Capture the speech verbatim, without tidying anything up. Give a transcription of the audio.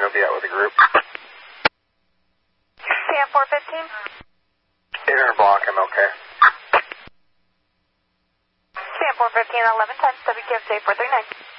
will be out with the group. C M four fifteen? eight hundred block, I'm okay. C M four fifteen, eleven times W K F J four three nine.